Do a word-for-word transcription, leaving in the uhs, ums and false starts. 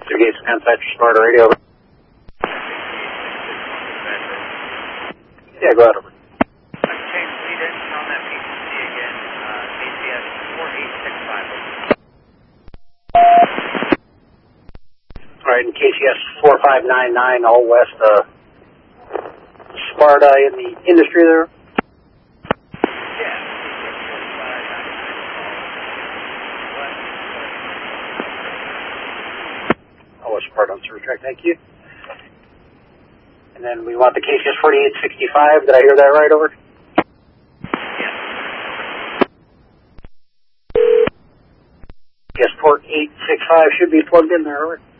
Two gates contact Sparta radio. Yeah, go ahead over. Okay, lead in on that P C C again, uh, K C S four eight six five. Alright, in K C S four five nine nine, all west, uh, Sparta in the industry there? Yeah, Oh, Sparta on service track, thank you. And then we want the K C S forty-eight sixty-five, did I hear that right over? yes. K C S forty-eight sixty-five should be plugged in there, over.